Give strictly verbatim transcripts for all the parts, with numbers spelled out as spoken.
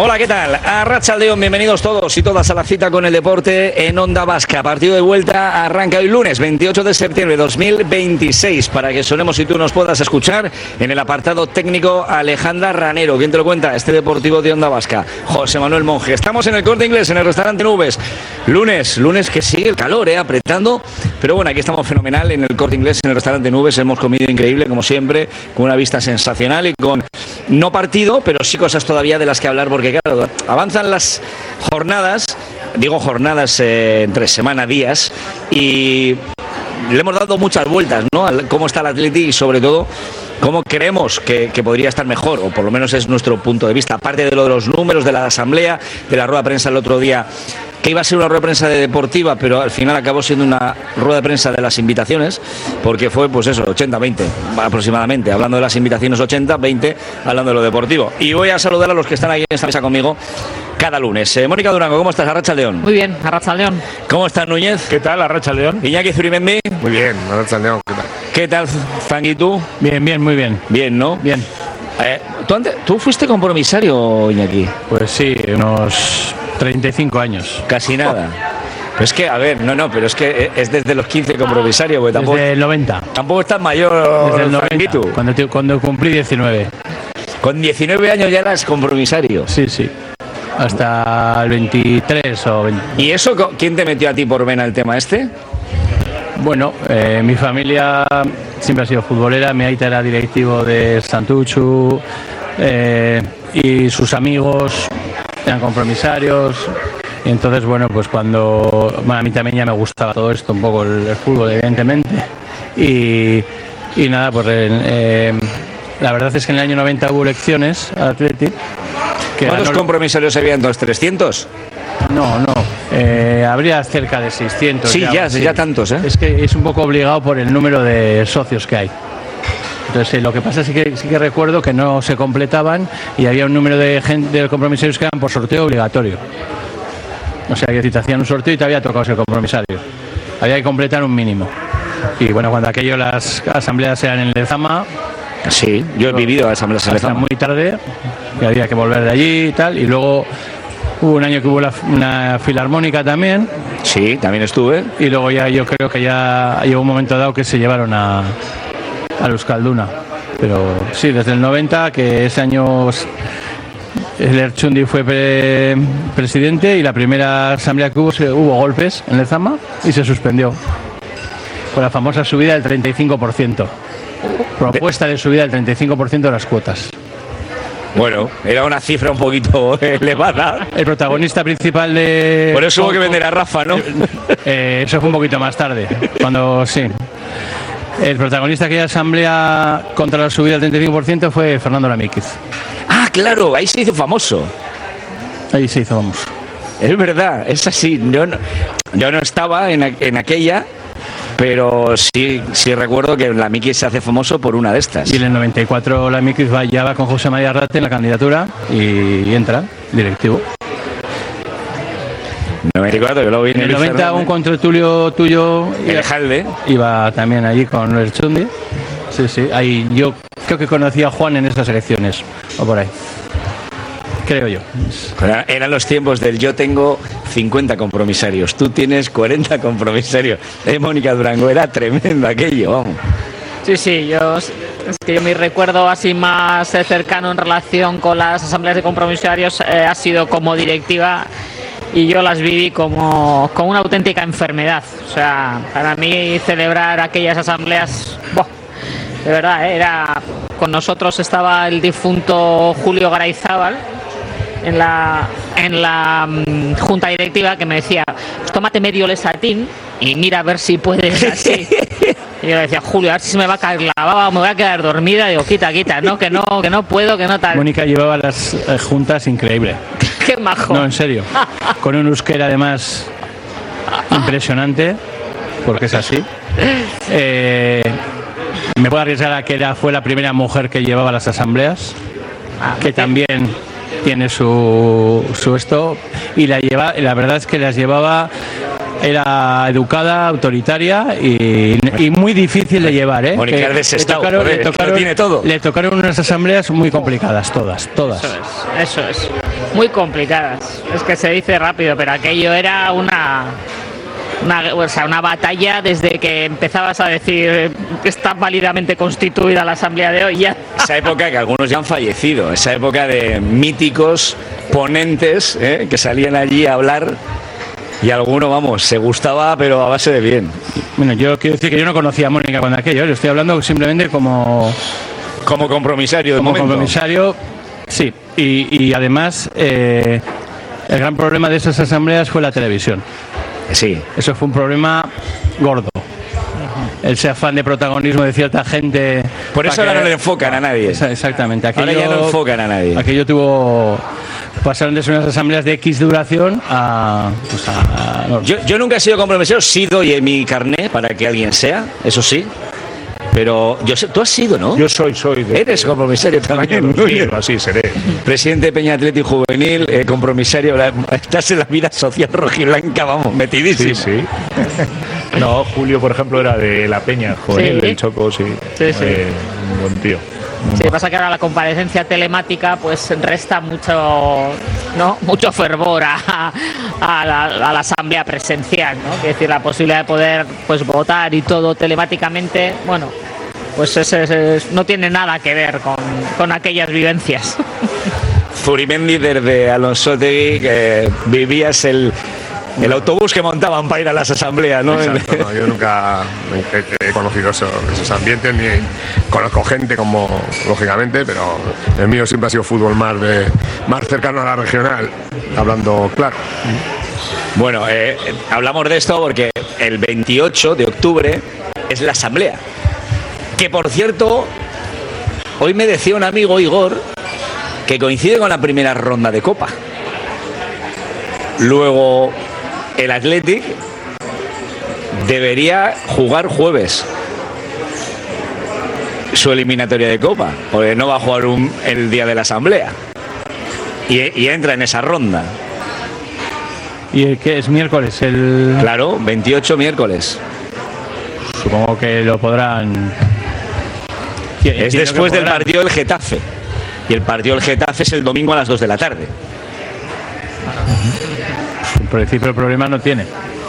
Hola, ¿qué tal? Arratsaldeon, bienvenidos todos y todas a la cita con el deporte en Onda Vasca. Partido de vuelta arranca hoy lunes veintiocho de septiembre de dos mil veintiséis, para que sonemos y tú nos puedas escuchar en el apartado técnico Alejandra Ranero. ¿Quién te lo cuenta? Este deportivo de Onda Vasca, José Manuel Monge. Estamos en el Corte Inglés, en el restaurante Nubes. Lunes, lunes que sigue el calor, ¿eh? Apretando. Pero bueno, aquí estamos fenomenal en el Corte Inglés, en el restaurante Nubes. Hemos comido increíble, como siempre, con una vista sensacional y con no partido, pero sí cosas todavía de las que hablar, porque claro, avanzan las jornadas, digo jornadas eh, entre semana, días, y le hemos dado muchas vueltas, ¿no? A cómo está el Atleti y sobre todo cómo creemos que, que podría estar mejor, o por lo menos es nuestro punto de vista, aparte de lo de los números, de la asamblea, de la rueda de prensa el otro día, que iba a ser una rueda de prensa de deportiva, pero al final acabó siendo una rueda de prensa de las invitaciones, porque fue, pues eso, ochenta veinte aproximadamente, hablando de las invitaciones ochenta veinte, hablando de lo deportivo. Y voy a saludar a los que están ahí en esta mesa conmigo cada lunes. Eh, Mónica Durango, ¿cómo estás? Arratsaldeon. Muy bien, Arratsaldeon. ¿Cómo estás, Núñez? ¿Qué tal, Arratsaldeon? Iñaki Zurimendi. Muy bien, Arratsaldeon, ¿qué tal? ¿Qué tal, Zangui, tú? Bien, bien, muy bien. Bien, ¿no? Bien. Eh, ¿tú, antes, ¿Tú fuiste compromisario, Iñaki? Pues sí, unos treinta y cinco años. Casi nada. Pero es que, a ver, no, no, pero es que es desde los quince compromisario, porque tampoco, desde el noventa. Tampoco estás mayor. Desde el noventa, cuando, te, cuando cumplí diecinueve. Con diecinueve años ya eras compromisario. Sí, sí. Hasta el veintitrés o veinte. ¿Y eso quién te metió a ti por vena el tema este? Bueno, eh, mi familia siempre ha sido futbolera. Mi aita era directivo de Santuchu, eh, y sus amigos eran compromisarios. Y entonces, bueno, pues cuando... Bueno, a mí también ya me gustaba todo esto, un poco el, el fútbol, evidentemente. Y, y nada, pues eh, la verdad es que en el año noventa hubo elecciones al Atleti. ¿Cuántos ganó... compromisarios había entonces? ¿trescientos? No, no. Eh, habría cerca de seiscientos. Sí, ya, ya, sí. ya tantos, ¿eh? Es que es un poco obligado por el número de socios que hay. Entonces, eh, lo que pasa es que sí que recuerdo que no se completaban y había un número de, gente, de compromisarios que eran por sorteo obligatorio. O sea, que si te hacían un sorteo y te había tocado ser compromisario. Había que completar un mínimo. Y bueno, cuando aquello las asambleas eran en Lezama... Sí, yo he vivido asambleas en Lezama. Muy tarde, que había que volver de allí y tal. Y luego hubo un año que hubo la, una filarmónica también. Sí, también estuve. Y luego ya yo creo que ya llegó un momento dado que se llevaron a, a Euskalduna. Pero sí, desde el noventa, que ese año... El Erchundi fue pre presidente y la primera asamblea que hubo, se, hubo golpes en Lezama y se suspendió. Con la famosa subida del treinta y cinco por ciento. Propuesta de subida del treinta y cinco por ciento de las cuotas. Bueno, era una cifra un poquito elevada. El protagonista principal de... Por eso hubo que vender a Rafa, ¿no? Eh, eso fue un poquito más tarde. Cuando sí. El protagonista de aquella asamblea contra la subida del treinta y cinco por ciento fue Fernando Lamíquiz. Ah, claro, ahí se hizo famoso. Ahí se hizo famoso. Es verdad, es así. Yo no, yo no estaba en, en aquella, pero sí, sí recuerdo que Lamíquiz se hace famoso por una de estas. Y en el noventa y cuatro Lamíquiz va, ya va con José María Arrate en la candidatura y, y entra directivo. noventa y cuatro, yo lo vi en, en el noventa un contertulio tuyo el Jalde iba también allí con el Chundi. Sí, sí, ahí yo creo que conocí a Juan en esas elecciones o por ahí, creo yo. Eran los tiempos del yo tengo cincuenta compromisarios, tú tienes cuarenta compromisarios. Eh, Mónica Durango, era tremendo aquello, vamos. Sí, sí, yo es que yo mi recuerdo así más cercano en relación con las asambleas de compromisarios eh, ha sido como directiva. Y yo las viví como, como una auténtica enfermedad. O sea, para mí celebrar aquellas asambleas, ¡boh! De verdad, ¿eh? Era con nosotros estaba el difunto Julio Garayzábal en la en la um, junta directiva, que me decía, pues tómate medio lesatín y mira a ver si puedes así. Y yo le decía, Julio, a ver si se me va a caer la baba o me voy a quedar dormida. Y digo, quita, quita, no, que no, que no puedo, que no tal. Mónica llevaba las eh, juntas increíble. Qué majo. No, en serio. Con un euskera además impresionante, porque es así. Eh, me puedo arriesgar a que era, fue la primera mujer que llevaba las asambleas, que también tiene su, su esto, y la lleva, la verdad es que las llevaba, era educada, autoritaria y, y muy difícil de llevar, ¿eh? Mónica es de Sestao, le tocaron, le tocaron unas asambleas muy complicadas, todas, todas. Eso es, eso es. muy complicadas. Es que se dice rápido, pero aquello era una... Una, o sea, una batalla desde que empezabas a decir que está válidamente constituida la asamblea de hoy. Ya. Esa época que algunos ya han fallecido, esa época de míticos ponentes ¿eh? que salían allí a hablar y alguno, vamos, se gustaba pero a base de bien. Bueno, yo quiero decir que yo no conocía a Mónica cuando aquello, yo estoy hablando simplemente como... Como compromisario de Como momento. compromisario, sí. Y, y además, eh, el gran problema de esas asambleas fue la televisión. Sí. Eso fue un problema gordo. Ese afán de protagonismo de cierta gente. Por eso ahora no le enfocan a nadie. Exactamente. Aquello, ahora ya no enfocan a nadie. Aquello tuvo... Pasaron de ser unas asambleas de X duración a... Pues a no. yo, yo nunca he sido compromisario, sí doy en mi carné para que alguien sea, eso sí. Pero yo sé, tú has sido, ¿no? Yo soy, soy. De, Eres compromisario también. dos mil, así seré. Presidente de Peña Athletic Juvenil, eh, compromisario, la, estás en la vida social rojiblanca, vamos, metidísimo. Sí, sí. No, Julio, por ejemplo, era de la Peña Juvenil, Sí. del Choco, sí. Sí, sí. Eh, un buen tío. Sí, pasa que ahora la comparecencia telemática pues resta mucho, ¿no? mucho fervor a, a, la, a la asamblea presencial, ¿no? Es decir, la posibilidad de poder pues votar y todo telemáticamente, bueno, pues es, es, es, no tiene nada que ver con, con aquellas vivencias. Zurimendi desde Alonsotegui, que vivías el, el autobús que montaban para ir a las asambleas, ¿no? Exacto, no, yo nunca he, he conocido eso, esos ambientes, ni conozco gente como, lógicamente, pero el mío siempre ha sido fútbol más, de, más cercano a la regional, hablando claro. Bueno, eh, hablamos de esto porque el veintiocho de octubre es la asamblea. Que por cierto, hoy me decía un amigo, Igor, que coincide con la primera ronda de Copa. Luego, el Athletic debería jugar jueves su eliminatoria de Copa, porque no va a jugar un, el día de la asamblea. Y, y entra en esa ronda. ¿Y el que es miércoles? El... Claro, veintiocho miércoles. Supongo que lo podrán... Es después del partido del Getafe. Y el partido del Getafe es el domingo a las dos de la tarde. En principio el problema no tiene.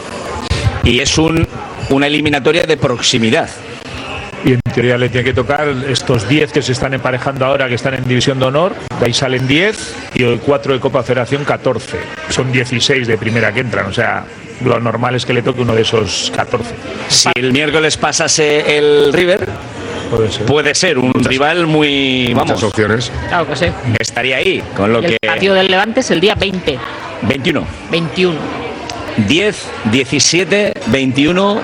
Y es un, una eliminatoria de proximidad. Y en teoría le tiene que tocar estos diez que se están emparejando ahora, que están en División de Honor. De ahí salen diez y el cuatro de Copa Federación, catorce. Son dieciséis de primera que entran. O sea, lo normal es que le toque uno de esos catorce. Si el miércoles pasase el River, Puede ser. puede ser un muchas, rival muy... Muchas vamos, opciones. Claro que sí. estaría ahí, con lo Y que... el partido del Levante es el día veinte. veintiuno. veintiuno. diez, diecisiete, veintiuno...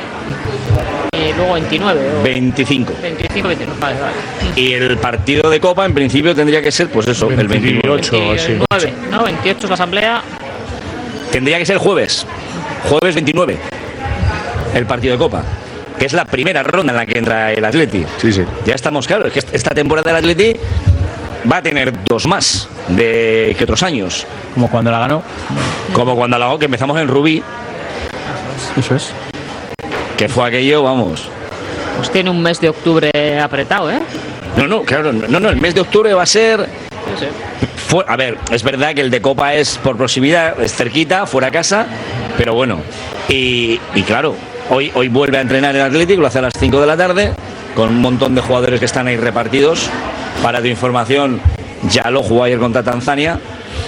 Y luego veintinueve. O veinticinco. veinticinco, veintinueve. Vale, vale. Y el partido de Copa en principio tendría que ser, pues eso, el veintinueve. veintiocho, así. veintinueve, ¿no? veintiocho es la asamblea. Tendría que ser jueves. Jueves veintinueve. El partido de Copa. Que es la primera ronda en la que entra el Atleti. Sí, sí. Ya estamos claros, es que esta temporada del Atleti va a tener dos más de que otros años. Como cuando la ganó. Como cuando la que empezamos en Rubí, Eso es. que fue aquello, vamos. Pues tiene un mes de octubre apretado, ¿eh? No, no, claro, no, no, el mes de octubre va a ser... Sí, sí. Fue, a ver, es verdad que el de Copa es por proximidad, es cerquita, fuera a casa, pero bueno. Y, y claro, hoy, hoy vuelve a entrenar el Atlético, lo hace a las cinco de la tarde, con un montón de jugadores que están ahí repartidos. Para tu información, ya lo jugó ayer contra Tanzania.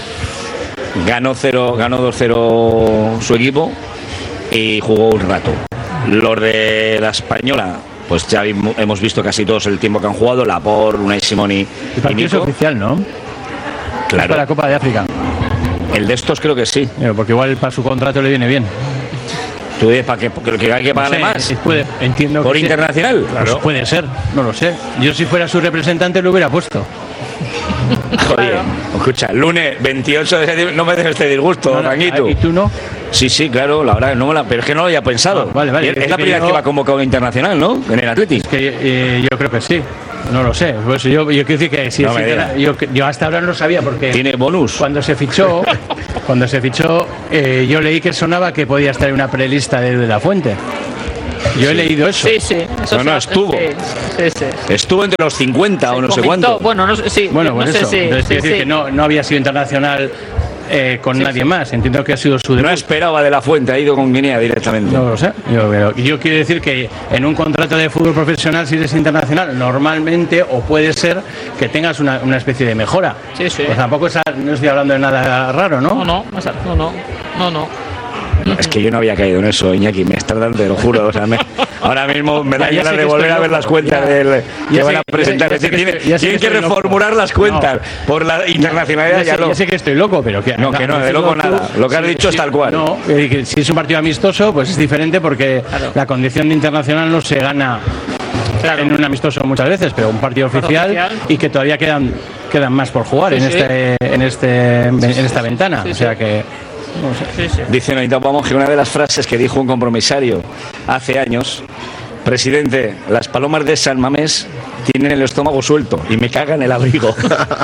Ganó cero, ganó dos cero su equipo y jugó un rato. Los de la Española, pues ya hemos visto casi todos el tiempo que han jugado, Laporte, Unai Simón y, El partido es oficial, ¿no? claro. Es para la Copa de África. El de estos creo que sí. Eh, Porque igual para su contrato le viene bien. ¿Tú dices para que, que hay que pagarle No sé, más? eh, puede- entiendo ¿Por que sí. internacional? Pues puede ser, no lo sé. Yo si fuera su representante lo hubiera puesto. Joder, escucha, lunes veintiocho de septiembre, no me des este disgusto, No, no, Ranguito. ¿Y tú no? Sí, sí, claro, la verdad, no me la, pero es que no lo había pensado. Ah, vale, vale, Es, es es la que primera yo- vez que va convocado internacional, ¿no? En el Atlético. Que eh, yo creo que sí. No lo sé. Pues yo, yo quiero decir que si No es me interna- digas. yo, yo hasta ahora no lo sabía porque Tiene bonus. cuando se fichó, cuando se fichó, eh, yo leí que sonaba que podía estar en una prelista de, de la Fuente. Yo he leído eso. Sí, sí. Eso No, no, se- estuvo. Sí, sí, sí. Estuvo entre los cincuenta o no sé Comentó- cuánto. Bueno, no, sé- sí, Bueno, no pues sé eso. si. Entonces, sí, quiere decir sí. que no, no había sido internacional eh, con Sí, nadie sí. más. Entiendo que ha sido su No debut. esperaba de la Fuente, ha ido con Guinea directamente. No lo sé. Yo, pero yo quiero decir que en un contrato de fútbol profesional, si eres internacional, normalmente o puede ser que tengas una, una especie de mejora. Sí, sí. Pues tampoco es, no estoy hablando de nada raro, ¿no? No, no, exacto, no, no, no, no. Es que yo no había caído en eso, Iñaki, me estás dando, te lo juro. O sea, me- ahora mismo me da Ya- ya ganas sé de que volver estoy a ver loco, las cuentas ya. del, que Ya van sé- a presentar. ya Es sé decir, que tiene- estoy- ya sé tienen que que estoy loco. reformular las cuentas No. por la internacionalidad. Ya Ya, sé, lo, ya sé que estoy loco, pero que No, que no, de loco nada. Lo que has dicho es tal cual. No, eh, que si es un partido amistoso, pues es diferente porque Claro. la condición de internacional no se gana Claro. en un amistoso muchas veces, pero un partido oficial, oficial. y que todavía quedan quedan más por jugar Sí, en sí. este en este en esta ventana, Sí, o sea sí. que no sé. Sí, sí. Dice Anita Pamón que una de las frases que dijo un compromisario hace años: presidente, las palomas de San Mamés tienen el estómago suelto y me cagan el abrigo.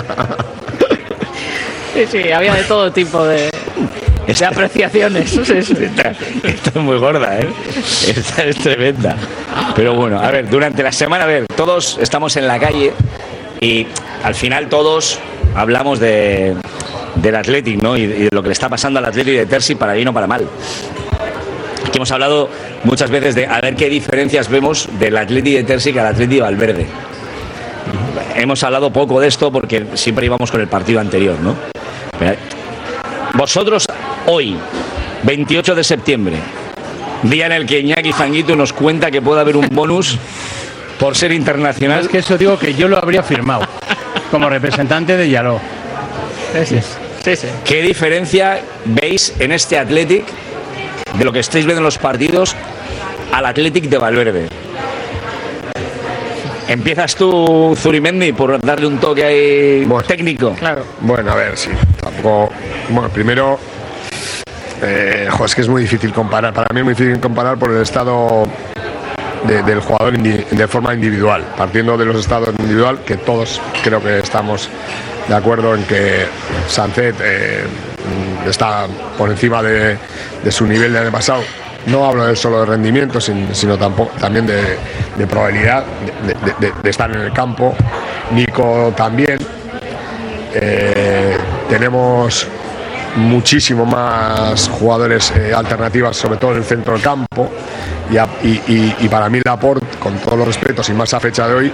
Sí, sí, había de todo tipo de, de apreciaciones. Sí, sí. Esta, esta es muy gorda, ¿eh? Esta es tremenda. Pero bueno, a ver, durante la semana, a ver, todos estamos en la calle y al final todos hablamos de, del Athletic, ¿no? Y, y de lo que le está pasando al Athletic de Terzi, para bien o para mal. Aquí hemos hablado muchas veces de a ver qué diferencias vemos del Athletic de Terzi que al Athletic de Valverde. Hemos hablado poco de esto porque siempre íbamos con el partido anterior, ¿no? Pero, vosotros hoy, veintiocho de septiembre, día en el que Iñaki Zanguito nos cuenta que puede haber un bonus por ser internacional. Es que eso digo que yo lo habría firmado como representante de Yaló. Sí, sí, sí. ¿Qué diferencia veis en este Athletic de lo que estáis viendo en los partidos al Athletic de Valverde? Empiezas tú, Zurimendi, por darle un toque ahí Bueno. técnico. Claro. Bueno, a ver, sí, tampoco. Bueno, primero, eh, jo, es que es muy difícil comparar. Para mí es muy difícil comparar por el estado de- del jugador indi- de forma individual, partiendo de los estados individual, que todos creo que estamos de acuerdo en que Sancet eh, está por encima de, de su nivel del año pasado. No hablo de solo de rendimiento, sin- sino tampoco, también de, de probabilidad de, de- de- de estar en el campo. Nico también. Eh, tenemos muchísimo más jugadores eh, alternativas, sobre todo en el centro del campo. Y, a- y- y- y para mí Laporte, con todos los respetos y más a fecha de hoy,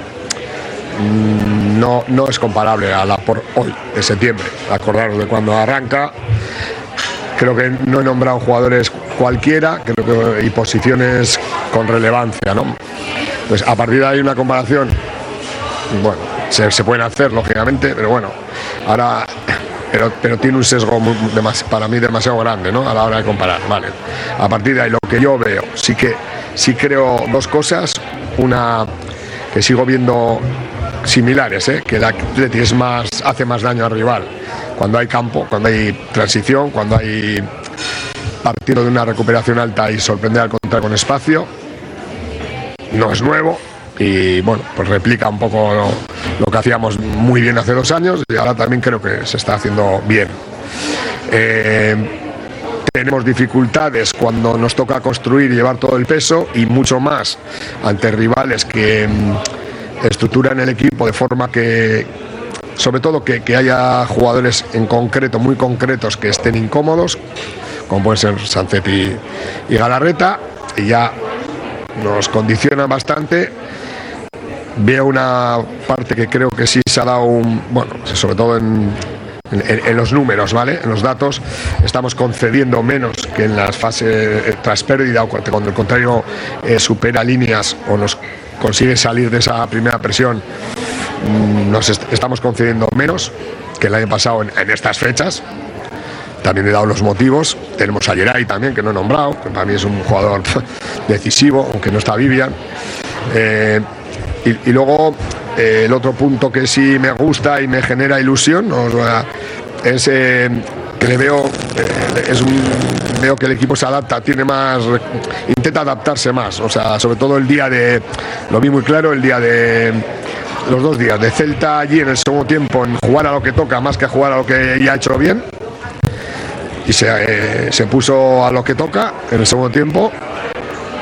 mm, no, no es comparable a Laporte hoy, de septiembre. Acordaros de cuando arranca. Creo que no he nombrado jugadores cualquiera, creo que y posiciones con relevancia, ¿no? Pues a partir de ahí una comparación, bueno, se, se pueden hacer lógicamente, pero bueno, ahora, pero, pero tiene un sesgo muy- demas- para mí demasiado grande, ¿no? A la hora de comparar, vale. A partir de ahí lo que yo veo, sí que sí creo dos cosas, una que sigo viendo similares, ¿eh? Que el Athletic es más, hace más daño al rival cuando hay campo, cuando hay transición, cuando hay partido de una recuperación alta y sorprender al contrario con espacio. No es nuevo y bueno, pues replica un poco lo, lo que hacíamos muy bien hace dos años y ahora también creo que se está haciendo bien. Eh, tenemos dificultades cuando nos toca construir y llevar todo el peso y mucho más ante rivales que mm, estructuran el equipo de forma que, sobre todo que, que haya jugadores en concreto, muy concretos, que estén incómodos, como pueden ser Sancet y, y Galarreta, y ya nos condiciona bastante. Veo una parte que creo que sí se ha dado un, bueno, sobre todo en, en, en los números, ¿vale? En los datos, estamos concediendo menos que en las fases eh, tras pérdida, o cuando cuando el contrario eh, supera líneas o nos consigue salir de esa primera presión. mm, Nos est- estamos concediendo menos que el año pasado en, en estas fechas. También he dado los motivos. Tenemos a Geray también, que no he nombrado, que para mí es un jugador decisivo, aunque no está Vivian. Eh, y, y luego, eh, el otro punto que sí me gusta y me genera ilusión, ¿no? O sea, es eh, que le veo, eh, es un, veo que el equipo se adapta, tiene más, intenta adaptarse más. O sea, sobre todo el día de, lo vi muy claro, el día de, los dos días de Celta allí en el segundo tiempo, en jugar a lo que toca más que a jugar a lo que ya ha hecho bien. Y se, eh, se puso a lo que toca en el segundo tiempo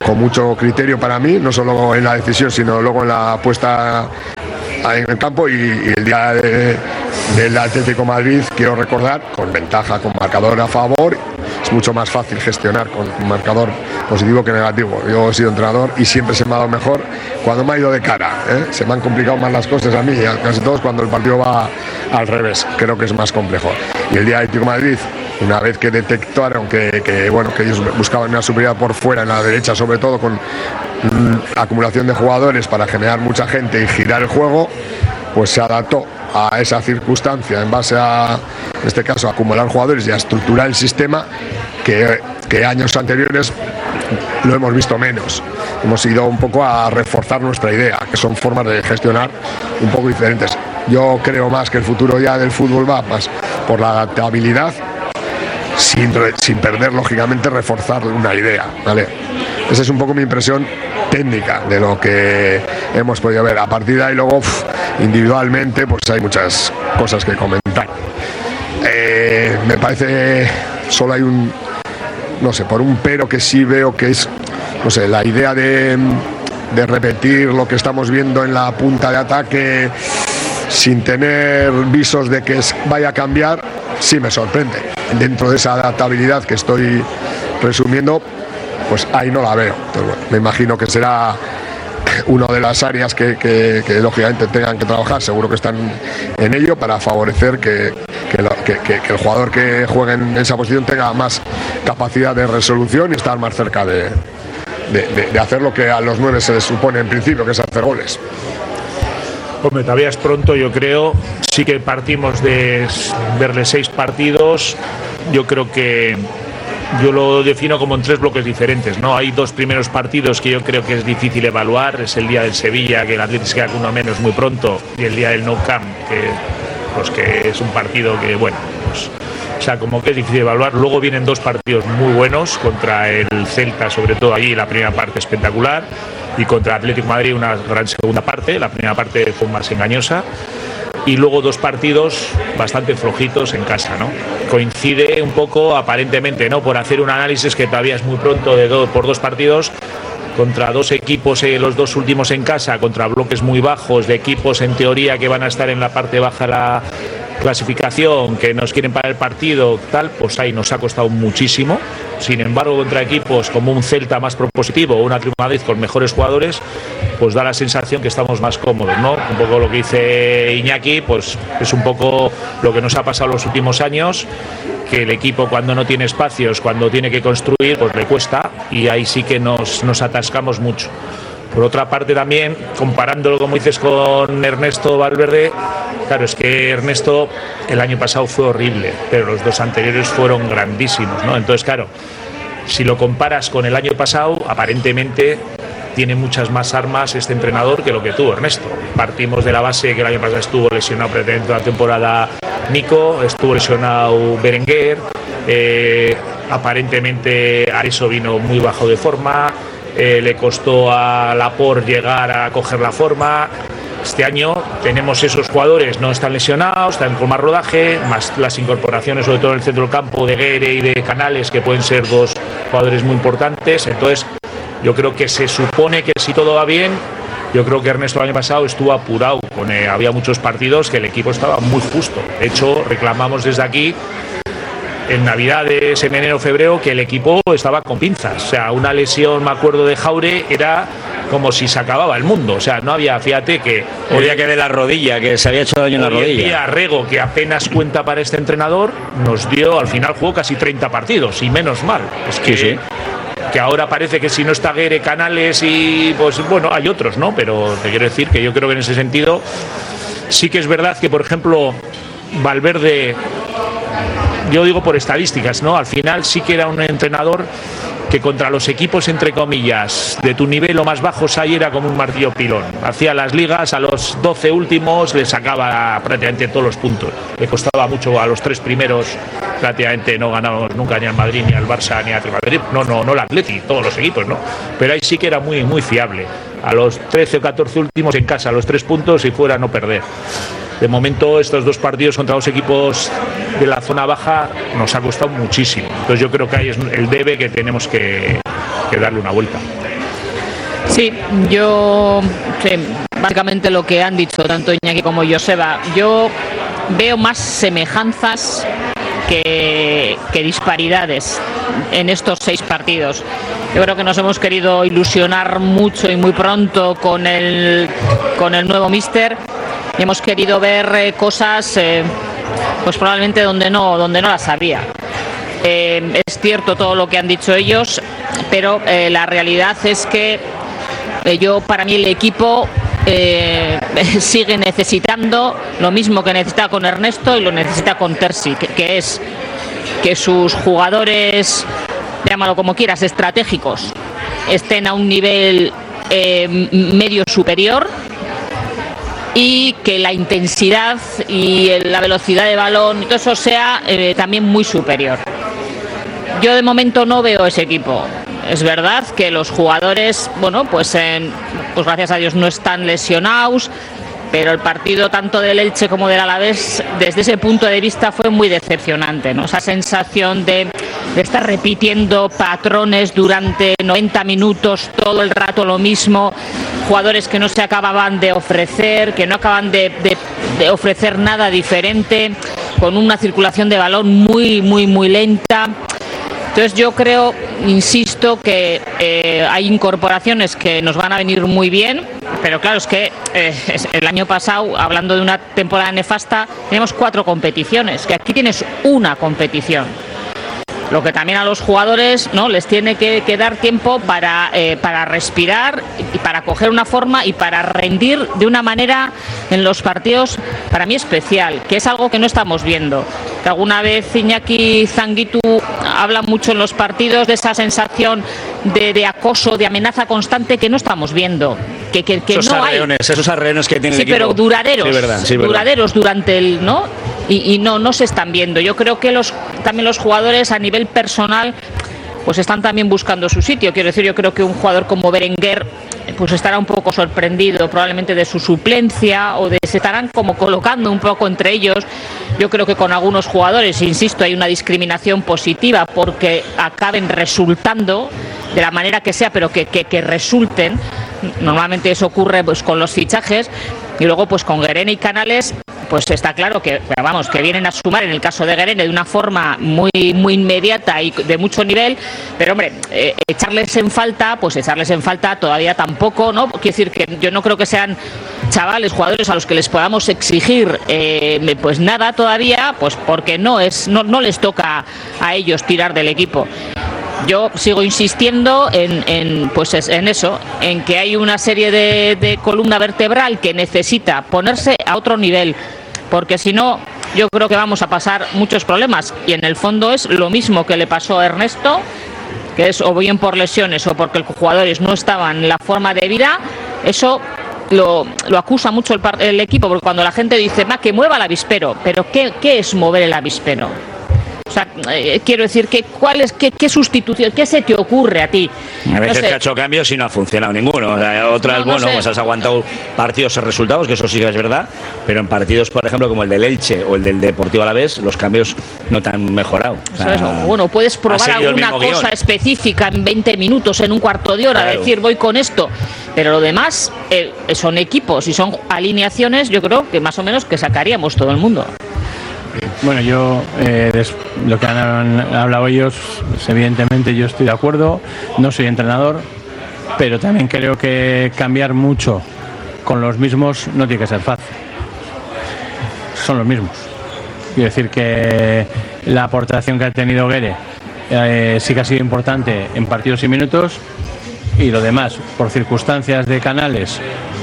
con mucho criterio para mí, no solo en la decisión, sino luego en la puesta en el campo. Y, y el día de, del Atlético Madrid, quiero recordar, con ventaja, con marcador a favor, es mucho más fácil gestionar con un marcador positivo que negativo. Yo he sido entrenador y siempre se me ha dado mejor cuando me ha ido de cara, ¿eh? Se me han complicado más las cosas a mí y a casi todos cuando el partido va al revés. Creo que es más complejo. Y el día del Atlético Madrid, una vez que detectaron que, que, bueno, que ellos buscaban una superioridad por fuera, en la derecha sobre todo, con mm, acumulación de jugadores para generar mucha gente y girar el juego, pues se adaptó a esa circunstancia en base a, en este caso, a acumular jugadores y a estructurar el sistema que, que años anteriores lo hemos visto menos. Hemos ido un poco a reforzar nuestra idea, que son formas de gestionar un poco diferentes. Yo creo más que el futuro ya del fútbol va más por la adaptabilidad, sin, sin perder, lógicamente, reforzar una idea, ¿vale? Esa es un poco mi impresión técnica de lo que hemos podido ver. A partir de ahí, luego, uf, individualmente, pues hay muchas cosas que comentar. Eh, me parece, solo hay un, no sé, por un pero que sí veo que es, no sé, la idea de, de repetir lo que estamos viendo en la punta de ataque sin tener visos de que vaya a cambiar, sí me sorprende. Dentro de esa adaptabilidad que estoy resumiendo, pues ahí no la veo. Entonces, bueno, me imagino que será una de las áreas que, que, que lógicamente tengan que trabajar. Seguro que están en ello para favorecer que, que, lo, que, que, que el jugador que juegue en esa posición tenga más capacidad de resolución y estar más cerca de, de, de, de hacer lo que a los nueve se les supone en principio, que es hacer goles. Hombre, todavía es pronto, yo creo. Sí que partimos de verle seis partidos. Yo creo que yo lo defino como en tres bloques diferentes, ¿no? Hay dos primeros partidos que yo creo que es difícil evaluar. Es el día del Sevilla, que el Atlético se queda con uno menos muy pronto, y el día del Nou Camp, que, pues, que es un partido que, bueno, pues, o sea, como que es difícil evaluar. Luego vienen dos partidos muy buenos, contra el Celta, sobre todo allí, la primera parte espectacular, y contra Atlético de Madrid una gran segunda parte. La primera parte fue más engañosa. Y luego dos partidos bastante flojitos en casa, ¿no? Coincide un poco, aparentemente, ¿no? Por hacer un análisis que todavía es muy pronto, de do, por dos partidos, contra dos equipos, eh, los dos últimos en casa, contra bloques muy bajos, de equipos en teoría que van a estar en la parte baja de la clasificación, que nos quieren parar el partido, tal, pues ahí nos ha costado muchísimo. Sin embargo, contra equipos como un Celta más propositivo o un Atlético de Madrid con mejores jugadores, pues da la sensación que estamos más cómodos, ¿no? Un poco lo que dice Iñaki, pues es un poco lo que nos ha pasado los últimos años, que el equipo, cuando no tiene espacios, cuando tiene que construir, pues le cuesta, y ahí sí que nos, nos atascamos mucho. Por otra parte, también, comparándolo, como dices, con Ernesto Valverde, claro, es que Ernesto el año pasado fue horrible, pero los dos anteriores fueron grandísimos, ¿no? Entonces, claro, si lo comparas con el año pasado, aparentemente tiene muchas más armas este entrenador que lo que tuvo Ernesto. Partimos de la base que el año pasado estuvo lesionado prácticamente toda la temporada Nico, estuvo lesionado Berenguer, eh, aparentemente Areso vino muy bajo de forma, eh, le costó a Laporte llegar a coger la forma. Este año tenemos esos jugadores, no están lesionados, están con más rodaje, más las incorporaciones, sobre todo en el centro del campo, de Guerre y de Canales, que pueden ser dos jugadores muy importantes. Entonces, yo creo que se supone que si todo va bien, yo creo que Ernesto el año pasado estuvo apurado, con, eh, había muchos partidos que el equipo estaba muy justo. De hecho, reclamamos desde aquí, en Navidades, en enero, febrero, que el equipo estaba con pinzas. O sea, una lesión, me acuerdo, de Jaure, era como si se acababa el mundo. O sea, no había, fíjate que... Podía que de la rodilla, que se había hecho daño en la rodilla. Hoy en día, Rego, que apenas cuenta para este entrenador, nos dio, al final jugó casi treinta partidos, y menos mal. Es que... Sí, sí. que ahora parece que si no está Guerre, Canales y pues bueno, hay otros, ¿no? Pero te quiero decir que yo creo que en ese sentido sí que es verdad que, por ejemplo, Valverde, yo digo por estadísticas, ¿no? Al final sí que era un entrenador que contra los equipos, entre comillas, de tu nivel o más bajos, ahí era como un martillo pilón. Hacía las ligas, a los doce últimos le sacaba prácticamente todos los puntos. Le costaba mucho a los tres primeros, prácticamente no ganábamos nunca ni al Madrid, ni al Barça, ni al Madrid. No, no, no el Atleti, todos los equipos, ¿no? Pero ahí sí que era muy, muy fiable. A los trece o catorce últimos en casa, a los tres puntos y fuera no perder. De momento, estos dos partidos contra los equipos de la zona baja nos ha costado muchísimo. Entonces yo creo que ahí es el debe que tenemos que, que darle una vuelta. Sí, yo sí, básicamente lo que han dicho tanto Iñaki como Joseba, yo veo más semejanzas que, que disparidades en estos seis partidos. Yo creo que nos hemos querido ilusionar mucho y muy pronto con el, con el nuevo míster y hemos querido ver eh, cosas eh, pues probablemente donde no, donde no las había. Eh, es cierto todo lo que han dicho ellos, pero eh, la realidad es que eh, yo, para mí el equipo eh, sigue necesitando lo mismo que necesita con Ernesto y lo necesita con Terzi, que, que es que sus jugadores, llámalo como quieras, estratégicos, estén a un nivel eh, medio superior y que la intensidad y la velocidad de balón y todo eso sea eh, también muy superior. Yo de momento no veo ese equipo. Es verdad que los jugadores, bueno, pues, en, pues gracias a Dios no están lesionados, pero el partido tanto del Elche como del Alavés, desde ese punto de vista, fue muy decepcionante, ¿no? Esa sensación de, de estar repitiendo patrones durante noventa minutos, todo el rato lo mismo, jugadores que no se acababan de ofrecer, que no acaban de, de, de ofrecer nada diferente, con una circulación de balón muy, muy, muy lenta. Entonces yo creo, insisto, que eh, hay incorporaciones que nos van a venir muy bien, pero claro, es que eh, el año pasado, hablando de una temporada nefasta, tenemos cuatro competiciones, que aquí tienes una competición. Lo que también a los jugadores, ¿no?, les tiene que, que dar tiempo para, eh, para respirar y para coger una forma y para rendir de una manera en los partidos, para mí especial, que es algo que no estamos viendo. Que alguna vez Iñaki Zanguitu habla mucho en los partidos de esa sensación de, de acoso, de amenaza constante que no estamos viendo. Que, que, que esos no arreones, hay. esos arreones que tiene sí, el equipo. pero duraderos, sí, verdad, sí, duraderos durante el, ¿no? Y, y no, no se están viendo. Yo creo que los también los jugadores a nivel personal pues están también buscando su sitio. Quiero decir, yo creo que un jugador como Berenguer pues estará un poco sorprendido probablemente de su suplencia, o de se estarán como colocando un poco entre ellos. Yo creo que con algunos jugadores, insisto, hay una discriminación positiva porque acaben resultando de la manera que sea, pero que, que, que resulten. Normalmente eso ocurre pues con los fichajes, y luego pues con Guerena y Canales pues está claro que, vamos, que vienen a sumar en el caso de Guerena de una forma muy muy inmediata y de mucho nivel, pero hombre, eh, echarles en falta, pues echarles en falta todavía tampoco, ¿no? Quiero decir que yo no creo que sean chavales, jugadores a los que les podamos exigir eh, pues nada todavía, pues porque no es no, no les toca a ellos tirar del equipo. Yo sigo insistiendo en, en, pues en eso, en que hay una serie de, de columna vertebral que necesita ponerse a otro nivel, porque si no, yo creo que vamos a pasar muchos problemas, y en el fondo es lo mismo que le pasó a Ernesto, que es o bien por lesiones o porque los jugadores no estaban en la forma de vida. Eso lo, lo acusa mucho el, el equipo, porque cuando la gente dice, ma, que mueva el avispero, pero ¿qué, qué es mover el avispero? O sea, eh, quiero decir, que ¿cuál es, qué, qué sustitución, qué se te ocurre a ti? A veces no sé. que ha hecho cambios y no ha funcionado ninguno. O sea, otras, no, no bueno, sé. pues has aguantado partidos y resultados, que eso sí que es verdad, pero en partidos, por ejemplo, como el del Elche o el del Deportivo Alavés, los cambios no te han mejorado. O sea, ¿sabes? Bueno, puedes probar alguna cosa guión. específica en veinte minutos, en un cuarto de hora, Claro. decir voy con esto, pero lo demás eh, son equipos y son alineaciones, yo creo que más o menos que sacaríamos todo el mundo. Bueno, yo, eh, des, lo que han hablado ellos, pues, evidentemente yo estoy de acuerdo, no soy entrenador, pero también creo que cambiar mucho con los mismos no tiene que ser fácil. Son los mismos. Quiero decir que la aportación que ha tenido Guere eh, sí que ha sido importante en partidos y minutos, y lo demás, por circunstancias de Canales,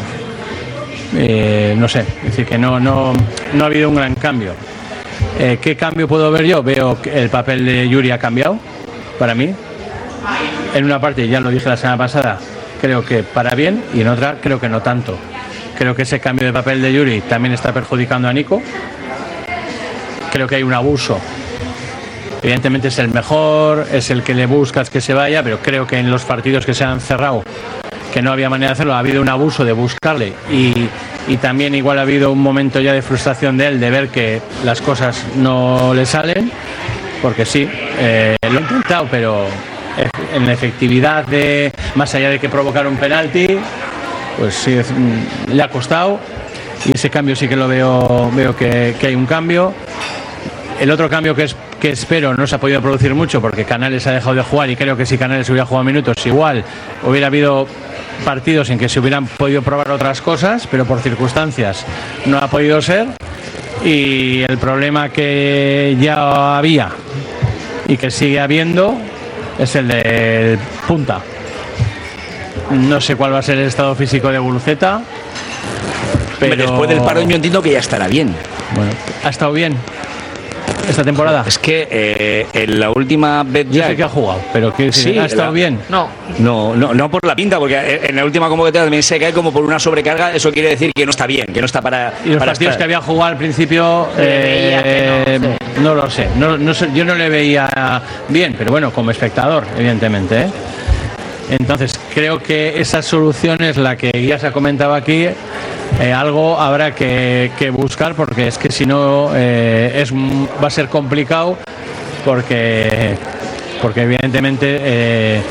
eh, no sé, es decir, que no, no, no ha habido un gran cambio. Eh, ¿Qué cambio puedo ver yo? Veo que el papel de Yuri ha cambiado, para mí. En una parte, ya lo dije la semana pasada, creo que para bien, y en otra creo que no tanto. Creo que ese cambio de papel de Yuri también está perjudicando a Nico. Creo que hay un abuso. Evidentemente es el mejor, es el que le buscas que se vaya, pero creo que en los partidos que se han cerrado, que no había manera de hacerlo, ha habido un abuso de buscarle, y, y también igual ha habido un momento ya de frustración de él, de ver que las cosas no le salen, porque sí, eh, lo he intentado, pero en la efectividad, de más allá de que provocar un penalti, pues sí, le ha costado, y ese cambio sí que lo veo, veo que, que hay un cambio. El otro cambio que, es, que espero no se ha podido producir mucho porque Canales ha dejado de jugar, y creo que si Canales hubiera jugado minutos igual hubiera habido partidos en que se hubieran podido probar otras cosas, pero por circunstancias no ha podido ser. Y el problema que ya había y que sigue habiendo es el del punta. No sé cuál va a ser el estado físico de Guruceta, pero después del parón yo entiendo que ya estará bien. Bueno, ha estado bien esta temporada. Es que eh, en la última vez ya ya sé que ha jugado, pero que sí, ha estado la... bien. No. No, no, no por la pinta, porque en la última convocatoria también se cae como por una sobrecarga. Eso quiere decir que no está bien, que no está para. Y los para partidos estar. que había jugado al principio, eh, que no, sí. no lo sé. No, no sé, yo no le veía bien, pero bueno, como espectador, evidentemente, ¿eh? Entonces, creo que esa solución es la que ya se ha comentado aquí. Eh, algo habrá que, que buscar, porque es que si no eh, es, va a ser complicado, porque, porque evidentemente eh,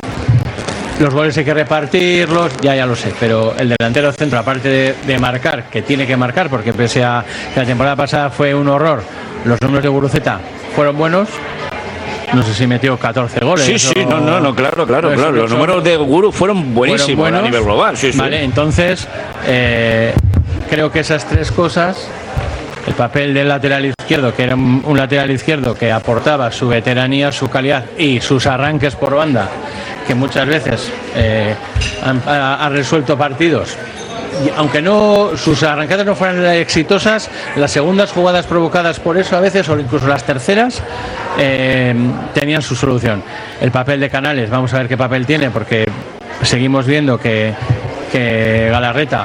los goles hay que repartirlos, ya ya lo sé, pero el delantero centro, aparte de, de marcar, que tiene que marcar, porque pese a que la temporada pasada fue un horror, los números de Guruceta fueron buenos. No sé si metió catorce goles. Sí, sí, o... no, no, no, claro, claro, no, claro. Los son... números de Guru fueron buenísimos, fueron buenos, a nivel global. Sí, sí. Vale, entonces eh, creo que esas tres cosas, el papel del lateral izquierdo, que era un, un lateral izquierdo que aportaba su veteranía, su calidad y sus arranques por banda, que muchas veces eh, han, ha, ha resuelto partidos. Y aunque no sus arrancadas no fueran exitosas, las segundas jugadas provocadas por eso a veces, o incluso las terceras, eh, tenían su solución. El papel de Canales, vamos a ver qué papel tiene, porque seguimos viendo que, que Galarreta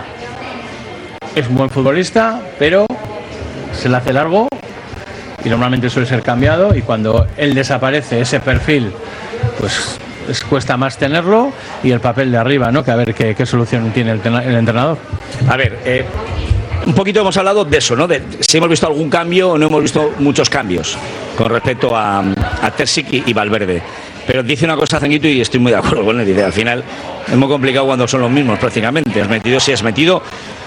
es un buen futbolista, pero se le hace largo y normalmente suele ser cambiado, y cuando él desaparece, ese perfil, pues les cuesta más tenerlo, y el papel de arriba, ¿no? Que a ver qué, qué solución tiene el, el entrenador. A ver, eh, un poquito hemos hablado de eso, ¿no? De si hemos visto algún cambio o no hemos visto muchos cambios con respecto a, a Terzic y, y Valverde. Pero dice una cosa Zenguito y estoy muy de acuerdo con él. Dice, al final es muy complicado cuando son los mismos prácticamente. Has metido, sí has metido,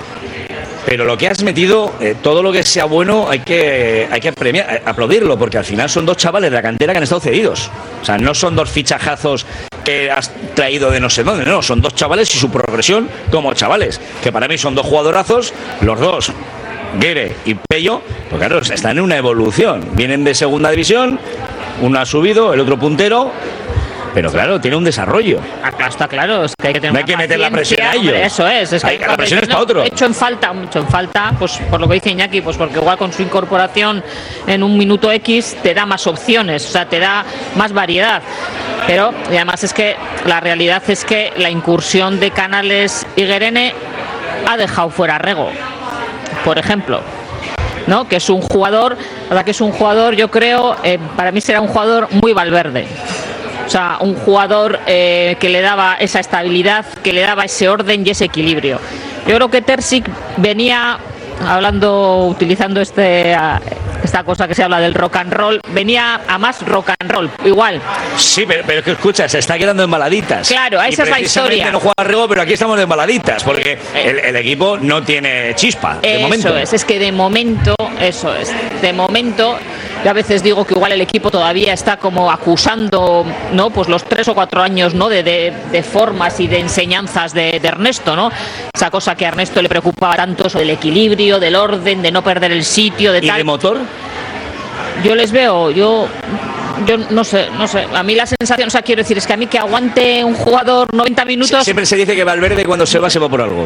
pero lo que has metido, eh, todo lo que sea bueno hay que hay que premiar, aplaudirlo, porque al final son dos chavales de la cantera que han estado cedidos. O sea, no son dos fichajazos que has traído de no sé dónde, no, son dos chavales y su progresión como chavales, que para mí son dos jugadorazos, los dos, Guere y Pello, pues claro, están en una evolución, vienen de segunda división, uno ha subido, el otro puntero. Pero claro, tiene un desarrollo. Está claro, es que hay que tener no hay que meter la presión a ellos. Hombre, eso es, es que hay, la presión es para otro. Hecho en falta, mucho en falta, pues por lo que dice Iñaki, pues porque igual con su incorporación en un minuto X te da más opciones, o sea, te da más variedad. Pero y además es que la realidad es que la incursión de Canales y Guerene ha dejado fuera a Rego, por ejemplo, ¿no? Que es un jugador, la verdad que es un jugador, yo creo, eh, para mí será un jugador muy Valverde. O sea, un jugador eh, que le daba esa estabilidad, que le daba ese orden y ese equilibrio. Yo creo que Terzic venía, hablando, utilizando este esta cosa que se habla del rock and roll, venía a más rock and roll, igual. Sí, pero, pero que escucha, se está quedando en baladitas. Claro, esa es la historia. No juega Rego, pero aquí estamos en baladitas, porque el, el equipo no tiene chispa, de eso momento. es, es que de momento, eso es, de momento... Yo a veces digo que igual el equipo todavía está como acusando, ¿no? Pues los tres o cuatro años, ¿no? De, de, de formas y de enseñanzas de, de Ernesto, ¿no? Esa cosa que a Ernesto le preocupaba tanto, eso del equilibrio, del orden, de no perder el sitio, de ¿Y tal. de motor? Yo les veo, yo, yo no sé, no sé. A mí la sensación, o sea, quiero decir, es que a mí que aguante un jugador noventa minutos. Siempre se dice que Valverde cuando se va se va por algo.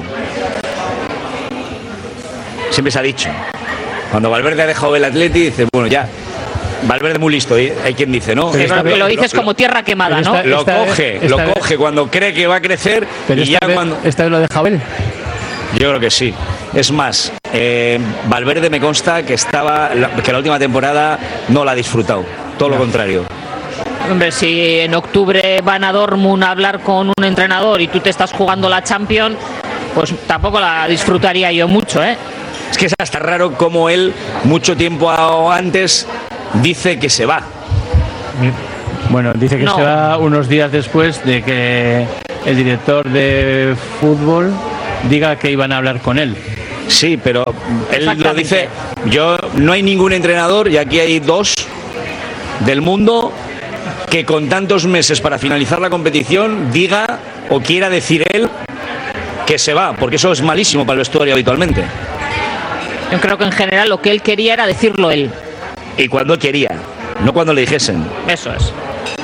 Siempre se ha dicho. Cuando Valverde ha dejado el Atleti, dice, bueno, ya. Valverde muy listo, ¿eh? Hay quien dice, ¿no? Pero lo, lo dices lo, como tierra quemada, ¿no? Esta, lo esta coge, vez, lo coge vez. Cuando cree que va a crecer, pero y ya vez, cuando... ¿Esta vez lo deja él? Yo creo que sí. Es más, eh, Valverde me consta que estaba que la última temporada no la ha disfrutado. Todo no. lo contrario. Hombre, si en octubre van a Dortmund a hablar con un entrenador y tú te estás jugando la Champions, pues tampoco la disfrutaría yo mucho, ¿eh? Es que es hasta raro como él, mucho tiempo antes, dice que se va. Bueno, dice que No. se va unos días después de que el director de fútbol diga que iban a hablar con él. Sí, pero él lo Exactamente. dice. Yo no hay ningún entrenador, y aquí hay dos del mundo, que con tantos meses para finalizar la competición diga o quiera decir él que se va, porque eso es malísimo para el vestuario habitualmente. Yo creo que en general lo que él quería era decirlo él. Y cuando quería, no cuando le dijesen. Eso es.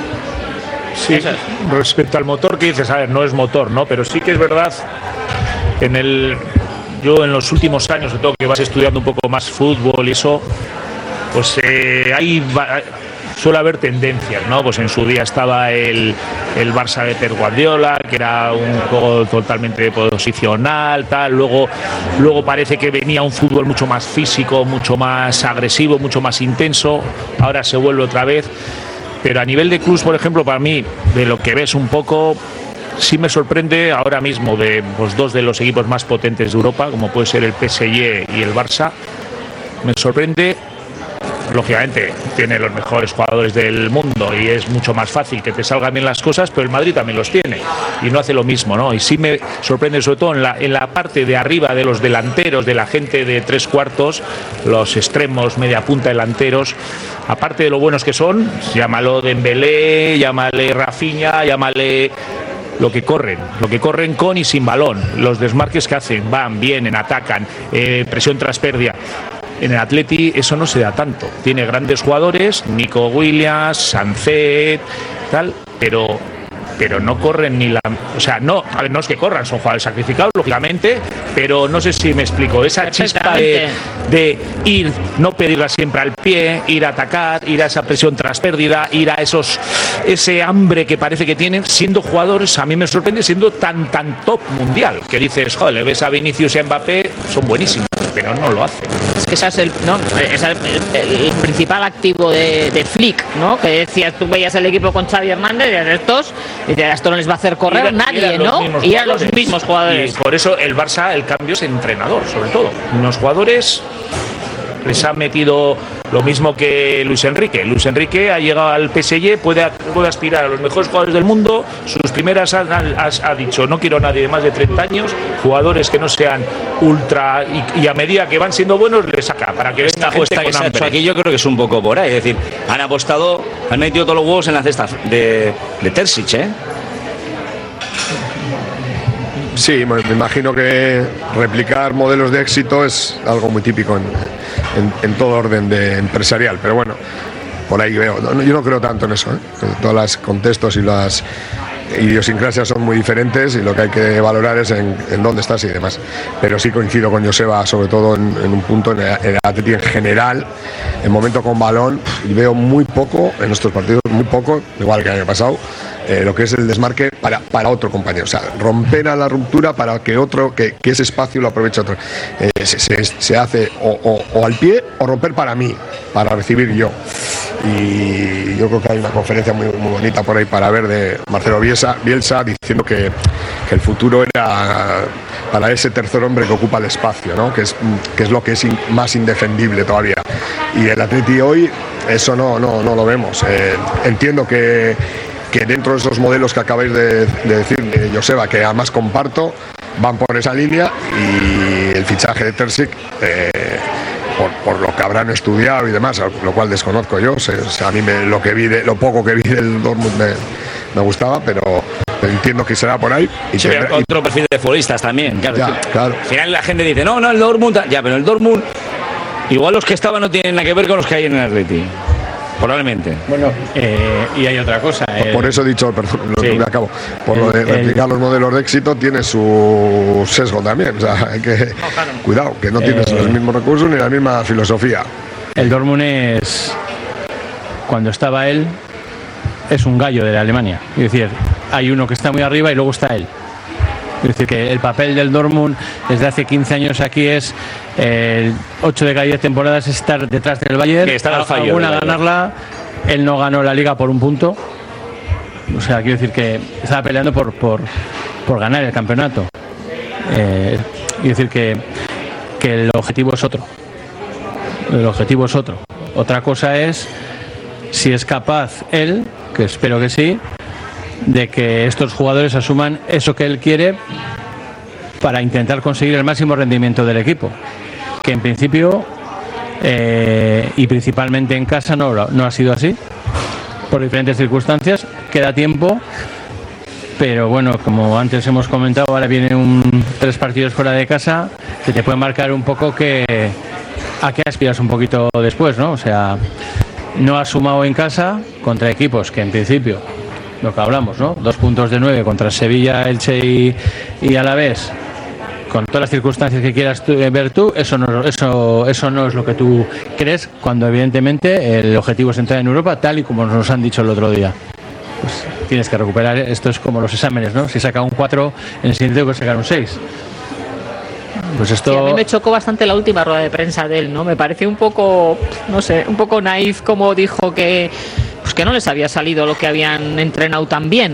Sí, Eso es. respecto al motor que dices, a ver, no es motor, ¿no? Pero sí que es verdad, en el, yo en los últimos años, sobre todo que vas estudiando un poco más fútbol y eso, pues eh, hay, va- suele haber tendencias, ¿no? Pues en su día estaba el, el Barça de Pep Guardiola, que era un juego totalmente posicional, tal. Luego, luego parece que venía un fútbol mucho más físico, mucho más agresivo, mucho más intenso. Ahora se vuelve otra vez. Pero a nivel de clubs, por ejemplo, para mí, de lo que ves un poco, sí me sorprende ahora mismo de pues, dos de los equipos más potentes de Europa, como puede ser el P S G y el Barça. Me sorprende, lógicamente, tiene los mejores jugadores del mundo y es mucho más fácil que te salgan bien las cosas, pero el Madrid también los tiene y no hace lo mismo, ¿no? Y sí me sorprende sobre todo en la, en la parte de arriba de los delanteros, de la gente de tres cuartos, los extremos, media punta, delanteros, aparte de lo buenos que son, llámalo Dembélé, llámale Rafinha, llámale lo que corren, lo que corren con y sin balón, los desmarques que hacen, van, vienen, atacan, eh, presión tras pérdida. En el Atleti eso no se da tanto. Tiene grandes jugadores, Nico Williams, Sancet, tal, pero pero no corren ni la, o sea, no, a ver, no es que corran, son jugadores sacrificados, lógicamente, pero no sé si me explico, esa chispa de, de ir, no pedirla siempre al pie, ir a atacar, ir a esa presión tras pérdida, ir a esos, ese hambre que parece que tienen, siendo jugadores, a mí me sorprende siendo tan tan top mundial, que dices, joder, le ves a Vinicius y a Mbappé, son buenísimos, pero no lo hacen. Es que ese es el, ¿no? Ese es el, el- el principal activo de, de Flick, ¿no? Que decías, tú veías el equipo con Xavi Hernández y de estos, y de esto no les va a hacer correr Eran- nadie, eran los ¿no? mismos Y eran los jugadores. mismos jugadores. Y por eso el Barça, el cambio es entrenador, sobre todo. Unos jugadores les ha metido lo mismo que Luis Enrique. Luis Enrique ha llegado al P S G, puede, puede aspirar a los mejores jugadores del mundo. Sus primeras ha, ha- ha dicho, no quiero a nadie de más de treinta años, jugadores que no sean ultra, y, y a medida que van siendo buenos les saca, para que Esta venga apuesta gente que con se ha hecho hambre. aquí yo creo que es un poco por ahí. Es decir, han apostado, han metido todos los huevos en la cesta de, de Terzic, ¿eh? Sí, me me imagino que replicar modelos de éxito es algo muy típico en, en- en todo orden de empresarial, pero bueno, por ahí veo. No, yo no creo tanto en eso, ¿eh? Todos los contextos y las idiosincrasias son muy diferentes y lo que hay que valorar es en, en dónde estás y demás. Pero sí coincido con Joseba, sobre todo en, en un punto, en el, en el Atleti en general, en momento con balón, y veo muy poco en nuestros partidos, muy poco, igual que el año pasado, eh, lo que es el desmarque para, para otro compañero. O sea, romper a la ruptura para que otro, que, que ese espacio lo aproveche otro. Eh, se, se- se hace o, o- o al pie o romper para mí, para recibir yo. Y yo creo que hay una conferencia muy, muy bonita por ahí para ver de Marcelo Bielsa, Bielsa diciendo que, que el futuro era para ese tercer hombre que ocupa el espacio, ¿no? que, es, que es lo que es in- más indefendible todavía. Y el Atleti hoy eso no, no, no lo vemos. Eh, entiendo que, que dentro de esos modelos que acabáis de, de decir, eh, Joseba, que además comparto, van por esa línea, y el fichaje de Terzic, eh, por, por lo que habrán estudiado y demás, lo cual desconozco yo, se- se- a mí me- lo que vi de, lo poco que vi del Dortmund me, me gustaba, pero, pero entiendo que será por ahí. Y Sí, tendrá- y- otro perfil de futbolistas también. Claro, Ya, es que claro. Al final la gente dice, no, no, el Dortmund. Ya, pero el Dortmund, igual los que estaban no tienen nada que ver con los que hay en el Atleti. Probablemente. Bueno, eh, y hay otra cosa. eh, por eso he dicho, perdón, lo sí. que acabo, por lo de El- el- replicar los modelos de éxito tiene su sesgo también, o sea, hay que, cuidado, que no tienes Eh, los mismos recursos ni la misma filosofía. El Dortmund es, cuando estaba él, es un gallo de la Alemania. Es decir, hay uno que está muy arriba y luego está él. Es decir, que el papel del Dortmund desde hace quince años aquí es eh, ocho de cada diez temporadas estar detrás del Bayern, Sí, estar al fallo alguna del Bayern. ganarla. Él no ganó la Liga por un punto. O sea, quiero decir que estaba peleando por, por, por ganar el campeonato. Eh, quiero decir que, que el objetivo es otro. El objetivo es otro. Otra cosa es si es capaz él que espero que sí, de que estos jugadores asuman eso que él quiere para intentar conseguir el máximo rendimiento del equipo, que en principio eh, y principalmente en casa no, no ha sido así, por diferentes circunstancias. Queda tiempo, pero bueno, como antes hemos comentado, ahora vienen un, tres partidos fuera de casa que te pueden marcar un poco que a qué aspiras un poquito después, ¿no? O sea, no has sumado en casa contra equipos que en principio, lo que hablamos, ¿no? Dos puntos de nueve contra Sevilla, Elche y, y Alavés, con todas las circunstancias que quieras tú, ver tú, eso no, eso, eso no es lo que tú crees, cuando evidentemente el objetivo es entrar en Europa, tal y como nos han dicho el otro día. Pues tienes que recuperar, esto es como los exámenes, ¿no? Si saca un cuatro, en el siguiente tengo que sacar un seis. Pues esto... Sí, a mí me chocó bastante la última rueda de prensa de él, ¿no? Me pareció un poco, no sé, un poco naif, como dijo que, pues que no les había salido lo que habían entrenado tan bien.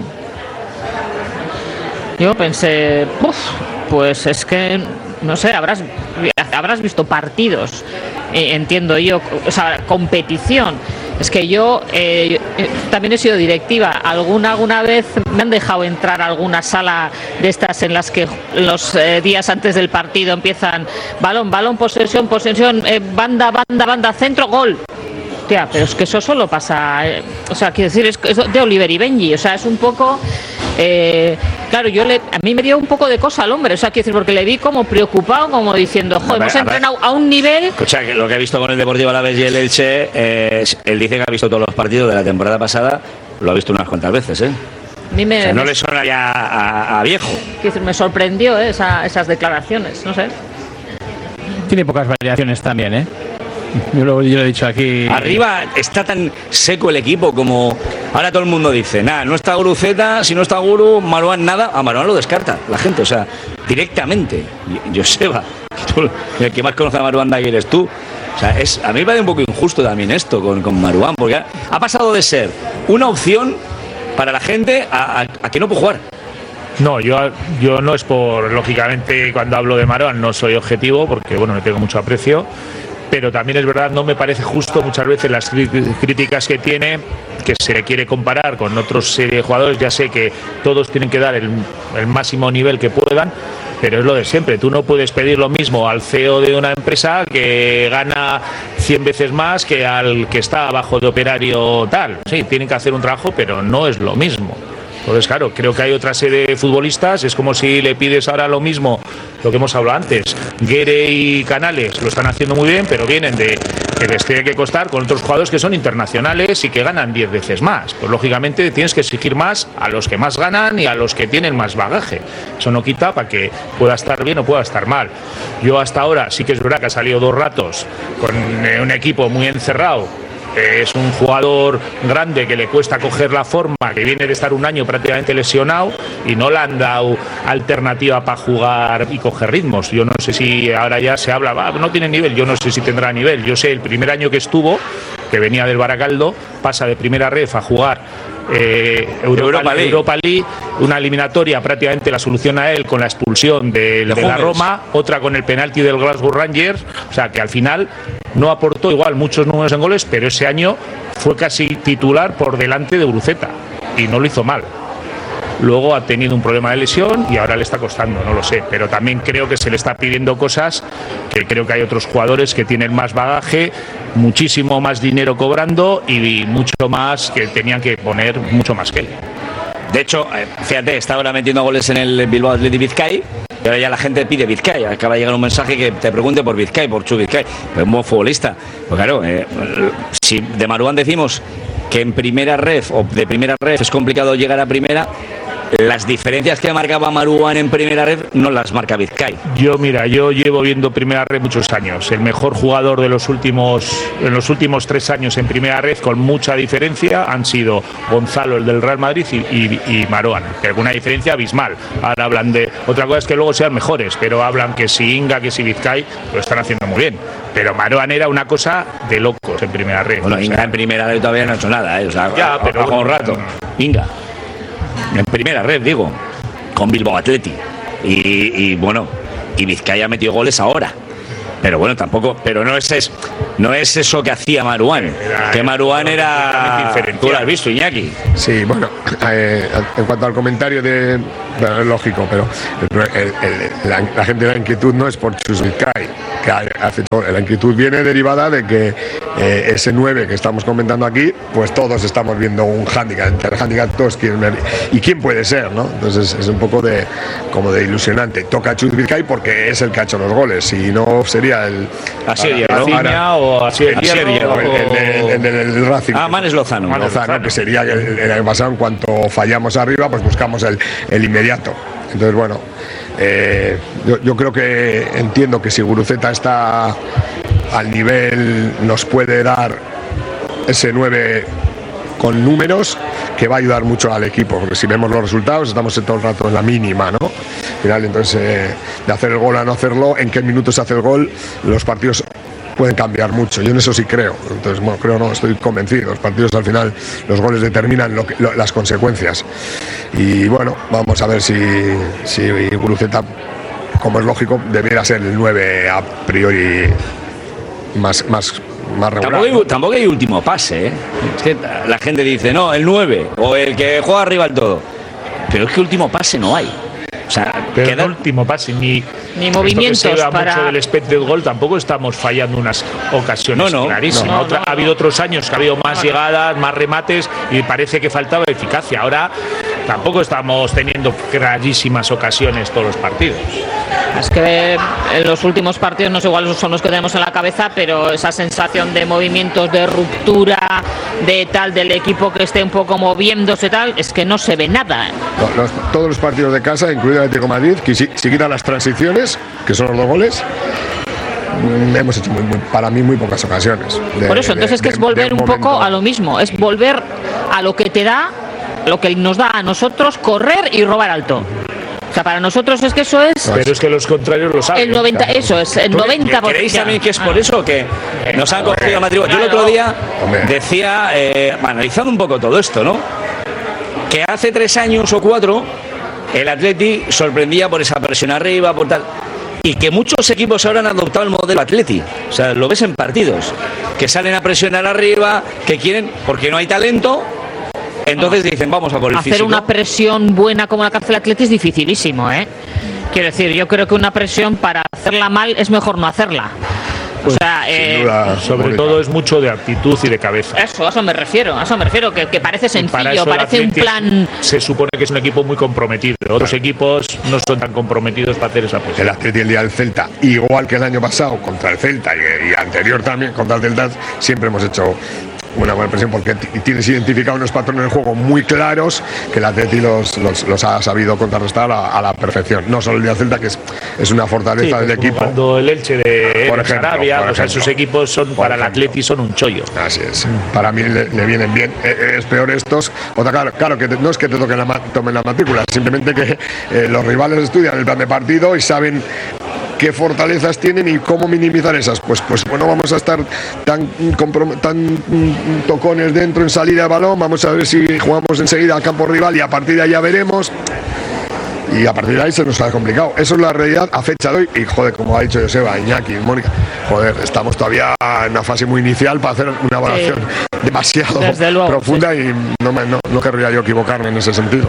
Yo pensé, uf, pues es que, no sé, habrás, habrás visto partidos, eh, entiendo yo, o sea, competición. Es que yo eh, también he sido directiva. Alguna alguna vez me han dejado entrar a alguna sala de estas en las que los eh, días antes del partido empiezan balón, balón, posesión, posesión, eh, banda, banda, banda, centro, gol. Tía, pero es que eso solo pasa, eh, o sea, quiero decir, es, es de Oliver y Benji, o sea, es un poco... Eh, claro, yo le, a mí me dio un poco de cosa al hombre, o sea, quiero decir, porque le vi como preocupado, como diciendo, joder, hemos entrenado a un nivel. Escucha, que lo que ha visto con el Deportivo Alavés y el Elche, eh, él dice que ha visto todos los partidos de la temporada pasada, lo ha visto unas cuantas veces, ¿eh? A mí me, o sea, no me, le suena ya a, a viejo. Quiero decir, me sorprendió eh, esa, esas declaraciones, no sé. Tiene pocas variaciones también, ¿eh? Yo lo, yo lo he dicho aquí. Arriba está tan seco el equipo como ahora todo el mundo dice, nada, no está Guruceta, si no está Guru, Marouane nada, a Marouane lo descarta la gente, o sea, directamente. Joseba, el que más conoce a Marouane de aquí eres tú. O sea, es, a mí me parece un poco injusto también esto con, con Marouane, porque ha, ha pasado de ser una opción para la gente a, a, a que no puede jugar. No, yo, yo no es por, lógicamente, cuando hablo de Marouane no soy objetivo, porque bueno, me tengo mucho aprecio. Pero también es verdad, no me parece justo muchas veces las críticas que tiene, que se le quiere comparar con otros serie de jugadores. Ya sé que todos tienen que dar el, el máximo nivel que puedan, pero es lo de siempre. Tú no puedes pedir lo mismo al C E O de una empresa que gana cien veces más que al que está abajo de operario tal. Sí, tienen que hacer un trabajo, pero no es lo mismo. Entonces, claro, creo que hay otra serie de futbolistas, es como si le pides ahora lo mismo, lo que hemos hablado antes. Guere y Canales lo están haciendo muy bien, pero vienen de que les tiene que costar con otros jugadores que son internacionales y que ganan diez veces más. Pues lógicamente tienes que exigir más a los que más ganan y a los que tienen más bagaje. Eso no quita para que pueda estar bien o pueda estar mal. Yo hasta ahora sí que es verdad que ha salido dos ratos con un equipo muy encerrado. Es un jugador grande que le cuesta coger la forma, que viene de estar un año prácticamente lesionado y no le han dado alternativa para jugar y coger ritmos. Yo no sé si ahora ya se habla, ah, no tiene nivel, yo no sé si tendrá nivel. Yo sé, el primer año que estuvo, que venía del Baracaldo, pasa de primera ref a jugar eh, Europa, Europa, League. Europa League, una eliminatoria prácticamente la soluciona él con la expulsión de, de, de la Roma, otra con el penalti del Glasgow Rangers, o sea que al final no aportó igual muchos números en goles, pero ese año fue casi titular por delante de Guruceta y no lo hizo mal. Luego ha tenido un problema de lesión y ahora le está costando, no lo sé, pero también creo que se le está pidiendo cosas que creo que hay otros jugadores que tienen más bagaje, muchísimo más dinero cobrando y mucho más que tenían que poner mucho más que él. De hecho, fíjate, está ahora metiendo goles en el Bilbao Athletic Vizcay y ahora ya la gente pide Vizcay. Acaba de llegar un mensaje que te pregunte por Vizcay, por Chu Vizcay, pero es un buen futbolista. Pues claro, eh, si de Marouane decimos que en primera ref o de primera ref es complicado llegar a primera, las diferencias que marcaba Marouane en primera red no las marca Vizcay. Yo mira, yo llevo viendo primera red muchos años. El mejor jugador de los últimos en los últimos tres años en primera red con mucha diferencia han sido Gonzalo, el del Real Madrid, y, y, y Marouane, que alguna diferencia abismal. Ahora hablan de otra cosa, es que luego sean mejores, pero hablan que si Inga, que si Vizcay lo están haciendo muy bien. Pero Marouane era una cosa de locos en primera red. Bueno, Inga o sea, en primera red todavía no ha hecho nada, ¿eh? O sea, ya, pero bajo un rato. Inga. En primera red, digo, con Bilbao Athletic. Y, y bueno, y Vizcay ha metido goles ahora. Pero bueno, tampoco, pero no es eso, no es eso que hacía Marouane, era, que Marouane era, tú lo has visto, Iñaki. Sí, bueno, eh, en cuanto al comentario de, bueno, es lógico, pero el, el, el, la, la gente, la inquietud no es por Chus Vizcay, que hace todo, la inquietud viene derivada de que eh, ese nueve que estamos comentando aquí, pues todos estamos viendo un hándicap, entre el hándicap todos quieren ver, y quién puede ser, ¿no? Entonces es un poco de, como de ilusionante. Toca a Chus Vizcay porque es el que ha hecho los goles, si no sería el Asier Hierro o Asier Hierro el del Racing. Ah, Manes Lozano. Manes Lozano, que sería el, el año pasado, en cuanto fallamos arriba, pues buscamos el, el inmediato. Entonces, bueno, eh, yo, yo creo que entiendo que si Guruceta está al nivel, nos puede dar ese nueve con números que va a ayudar mucho al equipo, porque si vemos los resultados estamos todo el rato en la mínima, ¿no? Al final, entonces, eh, de hacer el gol a no hacerlo, en qué minutos se hace el gol, los partidos pueden cambiar mucho. Yo en eso sí creo. Entonces, bueno, creo no, estoy convencido. Los partidos al final, los goles determinan lo que, lo, las consecuencias. Y bueno, vamos a ver si, si Guruceta, como es lógico, debiera ser el nueve a priori más, más, más regular. Tampoco hay, tampoco hay último pase, ¿eh? Es que la gente dice, no, el nueve o el que juega arriba del todo. Pero es que último pase no hay. O sea, pero queda... el último pase ni, ni movimientos esto que se da para... mucho del expected goal, tampoco estamos fallando unas ocasiones no, no, clarísimas. No, no, Otra, no, ha habido otros años que ha habido más no, llegadas, más remates y parece que faltaba eficacia. Ahora tampoco estamos teniendo clarísimas ocasiones todos los partidos. Es que en los últimos partidos no sé cuáles son los que tenemos en la cabeza, pero esa sensación de movimientos, de ruptura, de tal, del equipo que esté un poco moviéndose tal, es que no se ve nada. No, los, todos los partidos de casa, incluido el Atlético de Madrid, que si, si quitan las transiciones, que son los dos goles, hemos hecho muy, muy, para mí muy pocas ocasiones. De, Por eso, entonces de, es que es volver un, un poco a lo mismo, es volver a lo que te da, lo que nos da a nosotros, correr y robar alto. O sea, para nosotros es que eso es... Pero es que los contrarios lo saben. El noventa, eso es, el noventa por ciento. ¿Creéis también que es por eso que nos han cogido a Madrid? Yo el otro día decía, eh, analizando un poco todo esto, ¿no? Que hace tres años o cuatro el Atleti sorprendía por esa presión arriba, por tal... Y que muchos equipos ahora han adoptado el modelo Atleti. O sea, lo ves en partidos. Que salen a presionar arriba, que quieren... Porque no hay talento... Entonces dicen, vamos a por el hacer físico. Una presión buena como la que hace el Atleti es dificilísimo, ¿eh? Quiero decir, yo creo que una presión para hacerla mal es mejor no hacerla. O pues, sea, eh, duda, sobre bonita. Todo es mucho de actitud y de cabeza. Eso, a eso me refiero, a eso me refiero, que, que parece sencillo, parece un plan... Se supone que es un equipo muy comprometido. Otros claro. equipos no son tan comprometidos para hacer esa presión. El Atleti el día del Celta, igual que el año pasado contra el Celta y, y anterior también contra el Celta, siempre hemos hecho... una buena presión porque tienes identificado unos patrones de juego muy claros que el Atleti los, los, los ha sabido contrarrestar a, a la perfección. No solo el de Celta, que es, es una fortaleza sí, del equipo. Cuando el Elche de por ejemplo, Arabia, por o sea, sus equipos son por para ejemplo. El Atleti son un chollo. Así es. Mm. Para mí le, le vienen bien. Eh, es peor estos. Otra, claro, claro que te, no es que te toquen la, tomen la matrícula, simplemente que eh, los rivales estudian el plan de partido y saben qué fortalezas tienen y cómo minimizar esas. Pues, pues bueno, vamos a estar tan, tan tocones dentro en salida de balón, vamos a ver si jugamos enseguida al campo rival y a partir de ahí ya veremos. Y a partir de ahí se nos ha complicado. Eso es la realidad a fecha de hoy. Y joder, como ha dicho Joseba, Iñaki, Mónica, joder, estamos todavía en una fase muy inicial para hacer una evaluación sí. demasiado luego, profunda sí. y no, me, no, no querría yo equivocarme en ese sentido.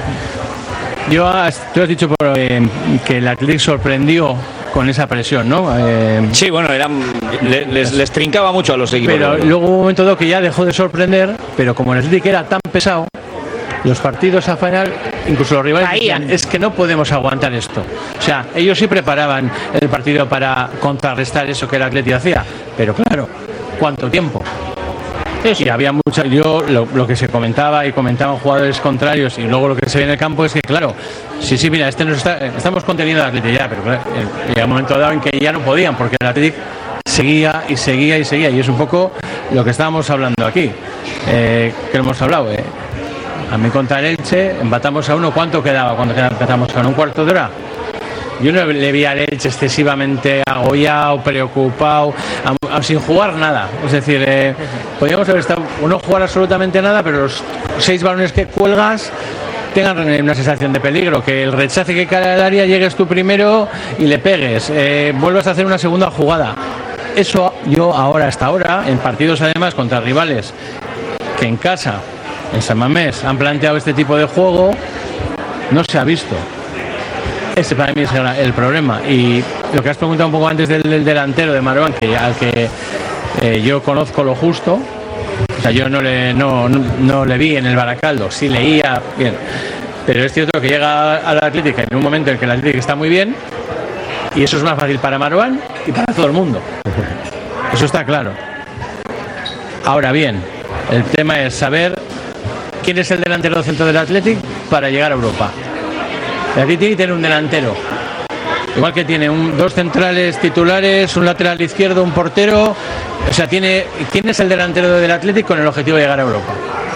Yo, tú has dicho por, eh, que el Atlético sorprendió con esa presión, ¿no? Eh, sí, bueno, eran, les, les trincaba mucho a los equipos. Pero luego hubo un momento dado que ya dejó de sorprender, pero como el Atlético era tan pesado, los partidos a final, incluso los rivales decían, es que no podemos aguantar esto. O sea, ellos sí preparaban el partido para contrarrestar eso que el Atlético hacía, pero claro, ¿cuánto tiempo? Sí, había mucha. Yo lo, lo que se comentaba y comentaban jugadores contrarios y luego lo que se ve en el campo es que, claro, sí, sí, mira, este nos está, estamos conteniendo al Atlético ya, pero claro, llega un momento dado en que ya no podían porque el Atlético seguía y seguía y seguía y es un poco lo que estábamos hablando aquí, eh, que lo hemos hablado. Eh. A mí contra el Elche empatamos a uno. ¿Cuánto quedaba cuando empatamos a uno? ¿Un cuarto de hora? Yo no le vi al Elche excesivamente agobiado, preocupado, a, a, sin jugar nada. Es decir, eh, podríamos haber estado, no jugar absolutamente nada, pero los seis balones que cuelgas, tengan una sensación de peligro, que el rechace que cae al área llegues tú primero y le pegues, eh, vuelvas a hacer una segunda jugada. Eso yo ahora, hasta ahora, en partidos además contra rivales que en casa, en San Mamés, han planteado este tipo de juego, no se ha visto. Ese para mí es el problema. Y lo que has preguntado un poco antes del, del delantero de Marwan, que al que eh, yo conozco lo justo, o sea, yo no le, no, no, no le vi en el Baracaldo, sí leía bien, pero es cierto que llega al Atlético en un momento en que el Atlético está muy bien, y eso es más fácil para Marwan y para todo el mundo. Eso está claro. Ahora bien, el tema es saber quién es el delantero centro del Atlético para llegar a Europa. El Atlético tiene que tener un delantero, igual que tiene un, dos centrales titulares, un lateral izquierdo, un portero. O sea, tiene ¿quién es el delantero del Atlético con el objetivo de llegar a Europa?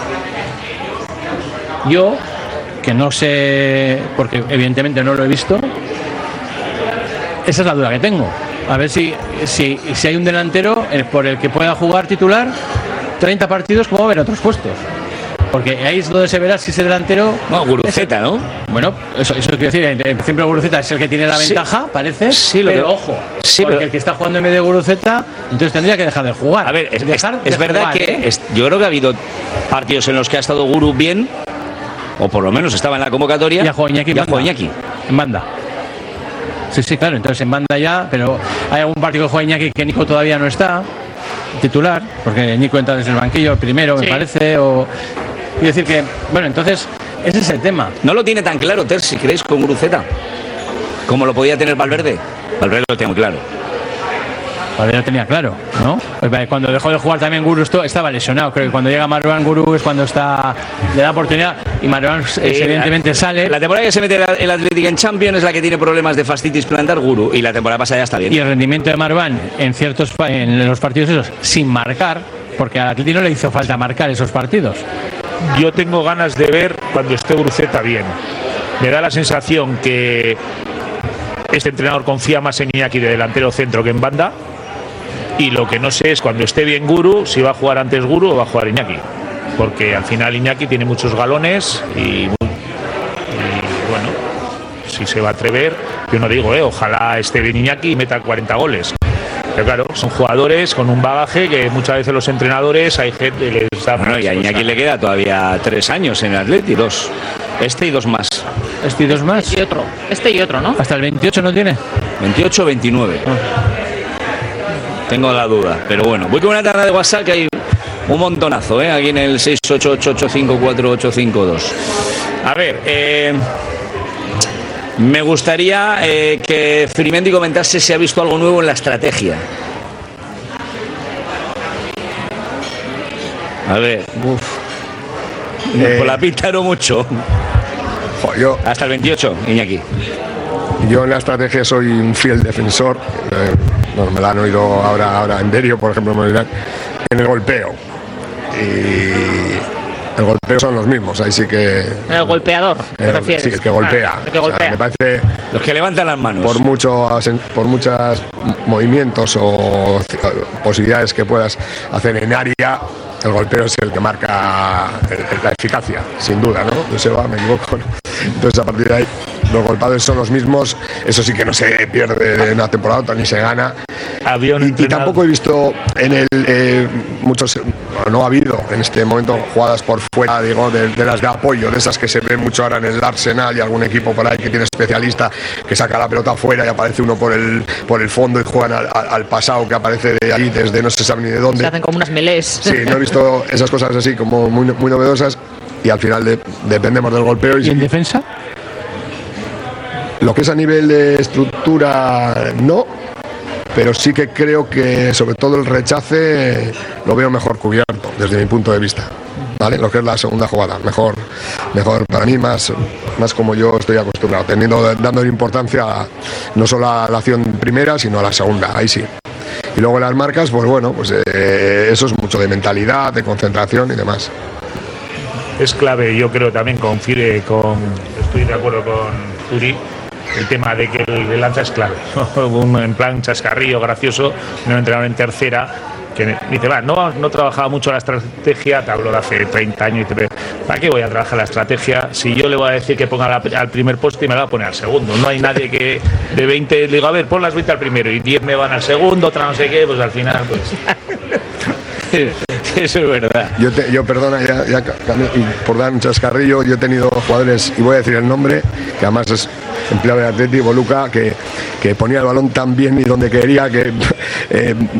Yo, que no sé, porque evidentemente no lo he visto, esa es la duda que tengo. A ver si, si, si hay un delantero por el que pueda jugar titular treinta partidos como va a haber otros puestos. Porque ahí es donde se verá si ese delantero... No, Guruceta, ¿no? Bueno, eso, eso quiero decir, siempre Guruceta es el que tiene la ventaja, sí, parece, sí, lo pero que... ojo, sí, porque pero... el que está jugando en medio de Guruceta, entonces tendría que dejar de jugar. A ver, es, dejar es, es verdad jugar, que ¿eh? es, yo creo que ha habido partidos en los que ha estado Guru bien, o por lo menos estaba en la convocatoria, y ha jugado Iñaki, y ha jugado Iñaki. En banda. Sí, sí, claro, entonces en banda ya, pero hay algún partido que juega Iñaki que Nico todavía no está titular, porque Nico entra desde el banquillo primero, sí, me parece, o... Quiero decir que, bueno, entonces, ese es el tema. No lo tiene tan claro, Ter, si creéis, con Guruceta, como lo podía tener Valverde. Valverde lo tiene muy claro. Valverde lo tenía claro, ¿no? Cuando dejó de jugar también Guru estaba lesionado. Creo que cuando llega Marwan, Guru es cuando está le da oportunidad y Marwan eh, evidentemente la, sale. La temporada que se mete el Atlético en Champions es la que tiene problemas de fascitis plantar Guru, y la temporada pasada ya está bien. Y el rendimiento de Marwan en ciertos en los partidos esos, sin marcar, porque al Atlético no le hizo falta marcar esos partidos. Yo tengo ganas de ver cuando esté Guruceta bien. Me da la sensación que este entrenador confía más en Iñaki de delantero centro que en banda, y lo que no sé es cuando esté bien Guru, si va a jugar antes Guru o va a jugar Iñaki, porque al final Iñaki tiene muchos galones y, y bueno, si se va a atrever, yo no digo, eh, ojalá esté bien Iñaki y meta cuarenta goles. Pero claro, son jugadores con un bagaje que muchas veces los entrenadores hay gente que les da... Bueno, y a Iñaki le queda todavía tres años en el Atleti, dos. Este y dos más. Este y dos más. Y otro. Este y otro, ¿no? Hasta el veintiocho no tiene. veintiocho veintinueve. Ah. Tengo la duda, pero bueno. Voy con una tanda de WhatsApp que hay un montonazo, ¿eh? Aquí en el seis ocho ocho ocho cinco cuatro ocho cinco dos. A ver, eh... me gustaría eh, que Frimendi comentase si ha visto algo nuevo en la estrategia. A ver, uff. Eh, Por la pinta no mucho. Yo, Hasta el veintiocho, Iñaki. Yo en la estrategia soy un fiel defensor. Eh, bueno, me la han oído ahora, ahora en Derio, por ejemplo, me dirán, en el golpeo. Y... el golpeo son los mismos, ahí sí que... El golpeador, ¿te eh, refieres? Sí, el que golpea. Ah, el que golpea. O sea, me parece... Los que levantan las manos. Por muchos por muchos movimientos o posibilidades que puedas hacer en área, el golpeo es el que marca la eficacia, sin duda, ¿no? Yo sé, va, me equivoco, ¿no? Entonces, a partir de ahí, los golpeadores son los mismos. Eso sí que no se pierde de una temporada a otra, ni se gana. Y, y tampoco he visto en el eh, muchos, no ha habido en este momento jugadas por fuera, digo, de, de las de apoyo, de esas que se ven mucho ahora en el Arsenal y algún equipo por ahí que tiene especialista que saca la pelota afuera y aparece uno por el por el fondo y juegan al, al, al pasado, que aparece de ahí desde no se sabe ni de dónde. Se hacen como unas melés. Sí, no he visto esas cosas así como muy, muy novedosas, y al final de, dependemos del golpeo. ¿Y, ¿Y en si, defensa? Lo que es a nivel de estructura, no. Pero sí que creo que sobre todo el rechace lo veo mejor cubierto desde mi punto de vista, ¿vale? Lo que es la segunda jugada, mejor, mejor para mí, más, más como yo estoy acostumbrado, teniendo, dando importancia a, no solo a la acción primera, sino a la segunda, ahí sí. Y luego las marcas, pues bueno, pues eh, eso es mucho de mentalidad, de concentración y demás. Es clave, yo creo también con Fire, con, estoy de acuerdo con Turi, el tema de que el, el lanza es clave. En plan chascarrillo gracioso, no entrenador en tercera, que dice, va, no, no trabajaba mucho la estrategia, te hablo de hace treinta años, y dice, ¿para qué voy a trabajar la estrategia si yo le voy a decir que ponga la, al primer poste y me la va a poner al segundo? No hay nadie que de veinte le diga, a ver, pon las veinte al primero y diez me van al segundo, otra no sé qué, pues al final, pues... Eso es verdad. Yo, te, yo perdona, ya, ya y por dar un chascarrillo, yo he tenido jugadores, y voy a decir el nombre, que además es empleado de Atleti, Boluca, que, que ponía el balón tan bien y donde quería, que eh,